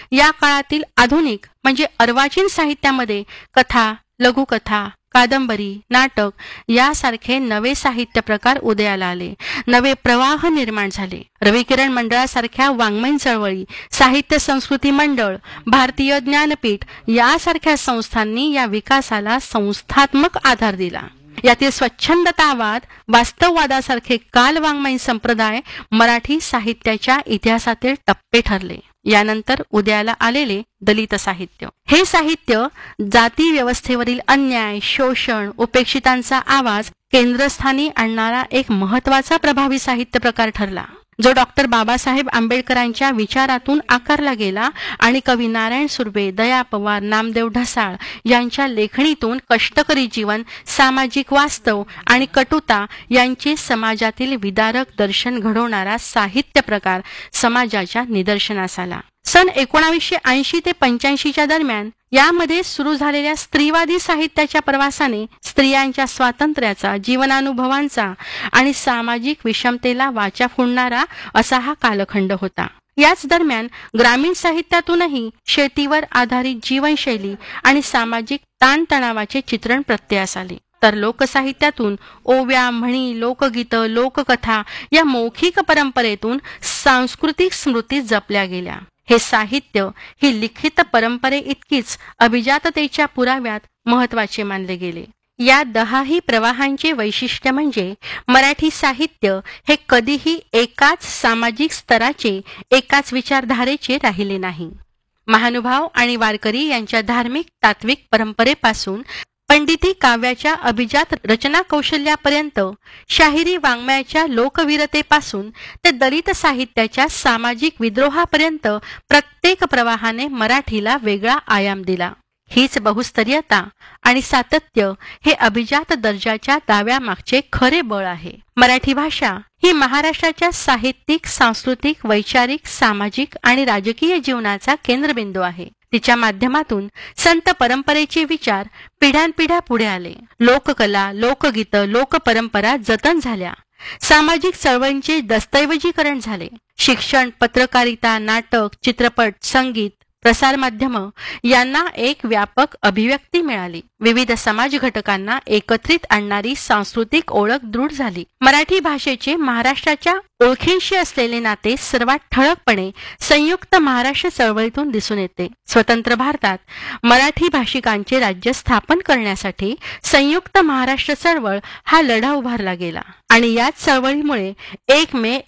या काळातील आधुनिक म्हणजे अर्वाचीन साहित्यामध्ये कथा, लघुकथा, कादंबरी, नाटक यासारखे नवे साहित्य प्रकार उदयाला आले. नवे प्रवाह निर्माण झाले. रविकिरण मंडळासारख्या वाङ्मयीन चळवळी, साहित्य संस्कृती मंडळ, भारतीय ज्ञानपीठ यासारख्या संस्थांनी या विकासाला संस्थात्मक आधार दिला. यातील स्वच्छंदतावाद, वास्तववादासारखे कालवाङ्मयीन संप्रदाय मराठी साहित्याच्या इतिहासातील टप्पे ठरले. यानंतर उदयाला आलेले दलित साहित्य. हे साहित्य जाती व्यवस्थेवरील अन्याय, शोषण, उपेक्षितांचा आवाज केंद्रस्थानी आणणारा एक महत्त्वाचा प्रभावी साहित्य प्रकार ठरला, जो डॉक्टर बाबासाहेब आंबेडकरांच्या विचारातून आकारला गेला आणि कवी नारायण सुर्वे, दया पवार, नामदेव ढसाळ यांच्या लेखणीतून कष्टकरी जीवन, सामाजिक वास्तव आणि कटुता यांचे समाजातील विदारक दर्शन घडवणारा साहित्य प्रकार समाजाच्या निदर्शनास आला. सन 1980 ते 85च्या दरम्यान यामध्ये सुरू झालेल्या स्त्रीवादी साहित्याच्या प्रवासाने स्त्रियांच्या स्वातंत्र्याचा, जीवनानुभवांचा आणि सामाजिक विषमतेला वाचा फोडणारा असा हा कालखंड होता. याच दरम्यान ग्रामीण साहित्यातूनही शेतीवर आधारित जीवनशैली आणि सामाजिक ताणतणावाचे चित्रण प्रत्ययास आले. तर लोकसाहित्यातून ओव्या, म्हणी, लोकगीतं, लोककथा या मौखिक परंपरेतून सांस्कृतिक स्मृती जपल्या गेल्या. हे साहित्य ही लिखित परंपरे इतकीच अभिजाततेच्या पुराव्यात महत्त्वाचे मानले गेले. या 10ही प्रवाहांचे वैशिष्ट्य म्हणजे मराठी साहित्य हे कधीही एकाच सामाजिक स्तराचे, एकाच विचारधारेचे राहिले नाही. महानुभाव आणि वारकरी यांच्या धार्मिक तात्विक परंपरेपासून पंडिती काव्याच्या अभिजात रचना कौशल्यापर्यंत, शाहिरी वाङ्मयाच्या लोकवीरतेपासून ते दलित साहित्याच्या सामाजिक विद्रोहापर्यंत प्रत्येक प्रवाहाने मराठीला वेगळा आयाम दिला. हीच बहुस्तरीयता आणि सातत्य हे अभिजात दर्जाच्या दाव्यामागचे खरे बळ आहे. मराठी भाषा ही महाराष्ट्राच्या साहित्यिक, सांस्कृतिक, वैचारिक, सामाजिक आणि राजकीय जीवनाचा केंद्रबिंदू आहे. तिच्या माध्यमातून संत परंपरेचे विचार पिढ्यानपिढ्या पुढे आले. लोककला, लोकगीतं, लोकपरंपरा जतन झाल्या. सामाजिक चळवळींचे दस्तऐवजीकरण झाले. शिक्षण, पत्रकारिता, नाटक, चित्रपट, संगीत, प्रसारमाध्यम यांना एक व्यापक अभिव्यक्ती मिळाली. विविध समाज घटकांना एकत्रित आणणारी सांस्कृतिक ओळख दृढ झाली. मराठी भाषेचे महाराष्ट्राच्या ओळखींशी असलेले नाते सर्वात ठळकपणे संयुक्त महाराष्ट्र चळवळीतून दिसून येते. स्वतंत्र भारतात मराठी भाषिकांचे राज्य स्थापन करण्यासाठी संयुक्त महाराष्ट्र चळवळ हा लढा उभारला गेला आणि याच चळवळीमुळे 1 मे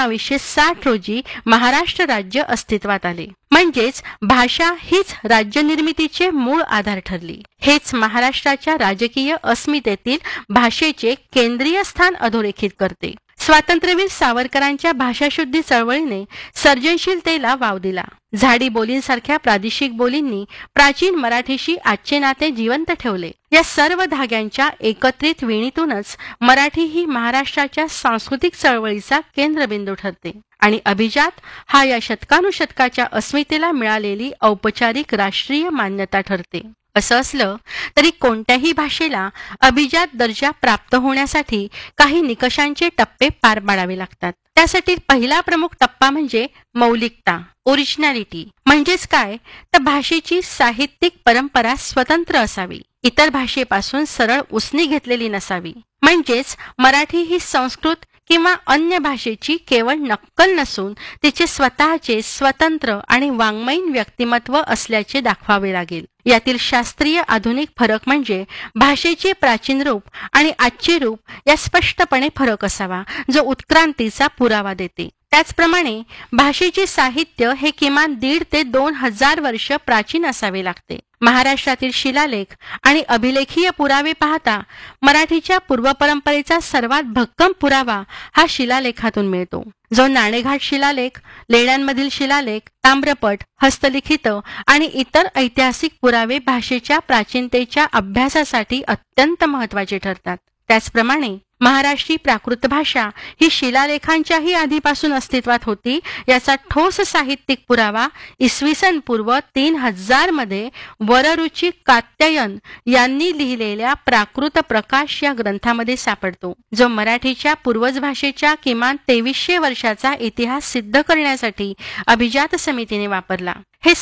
1960 रोजी महाराष्ट्र राज्य अस्तित्वात आले. म्हणजेच भाषा हीच राज्य निर्मितीचे मूळ आधार ठरली. हेच महाराष्ट्राच्या राजकीय अस्मितेतील भाषेचे केंद्रीय स्थान अधोरेखित करते. स्वातंत्र्यवीर सावरकरांच्या भाषाशुद्धी चळवळीने सर्जनशीलतेला वाव दिला. झाडी बोलींसारख्या प्रादेशिक बोलींनी प्राचीन मराठीशी आजचे नाते जिवंत ठेवले. या सर्व धाग्यांच्या एकत्रित विणीतूनच मराठी ही महाराष्ट्राच्या सांस्कृतिक चळवळीचा केंद्रबिंदू ठरते आणि अभिजात हा या शतकानुशतकाच्या अस्मितेला मिळालेली औपचारिक राष्ट्रीय मान्यता ठरते. असं असलं तरी कोणत्याही भाषेला अभिजात दर्जा प्राप्त होण्यासाठी काही निकषांचे टप्पे पार पाडावे लागतात. त्यासाठी पहिला प्रमुख टप्पा म्हणजे मौलिकता, ओरिजिनॅलिटी. म्हणजेच काय तर भाषेची साहित्यिक परंपरा स्वतंत्र असावी, इतर भाषेपासून सरळ उसनी घेतलेली नसावी. म्हणजेच मराठी ही संस्कृत किंवा अन्य भाषेची केवळ नक्कल नसून तिचे स्वतःचे स्वतंत्र आणि वाङ्मयीन व्यक्तिमत्व असल्याचे दाखवावे लागेल. यातील शास्त्रीय आधुनिक फरक म्हणजे भाषेचे प्राचीन रूप आणि आजचे रूप या स्पष्टपणे फरक असावा, जो उत्क्रांतीचा पुरावा देते. त्याचप्रमाणे भाषेचे साहित्य हे किमान 1,500 ते 2,000 वर्ष प्राचीन असावे लागते. महाराष्ट्रातील शिलालेख आणि अभिलेखीय पुरावे पाहता मराठीच्या पूर्वपरंपरेचा सर्वात भक्कम पुरावा हा शिलालेखातून मिळतो, जो नाणेघाट शिलालेख, लेण्यांमधील शिलालेख, ताम्रपट, हस्तलिखित आणि इतर ऐतिहासिक पुरावे भाषेच्या प्राचीनतेच्या अभ्यासासाठी अत्यंत महत्त्वाचे ठरतात. त्याचप्रमाणे महाराष्ट्री प्राकृत भाषा ही शिलालेखांच्याही आधीपासून अस्तित्वात होती याचा ठोस साहित्यिक पुरावा इसवी पूर्व 3000 मध्ये वररुची कात्यायन यांनी लिहिलेल्या प्राकृत प्रकाश या ग्रंथामध्ये सापडतो, जो मराठीच्या पूर्वज भाषेच्या किमान 2300 वर्षाचा इतिहास सिद्ध करण्यासाठी अभिजात समितीने वापरला. हे